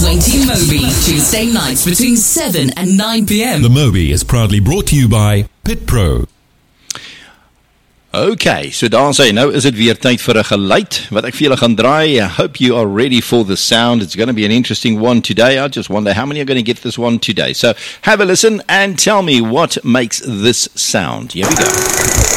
720 Moby, Tuesday nights between 7 and 9 p.m. The Moby is proudly brought to you by Pit Pro. Okay, so daar sê, nou is dit weer tyd vir 'n geluid wat ek vir julle gaan draai. I hope you are ready for the sound. It's going to be an interesting one today. I just wonder how many are going to get this one today. So have a listen and tell me what makes this sound. Here we go.